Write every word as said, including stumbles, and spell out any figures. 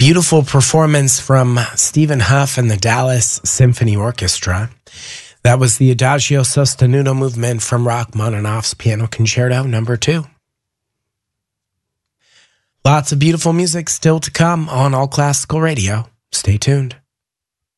beautiful performance from Stephen Huff and the Dallas Symphony Orchestra. That was the Adagio Sostenuto movement from Rachmaninoff's Piano Concerto number two. Lots of beautiful music still to come on All Classical Radio. Stay tuned.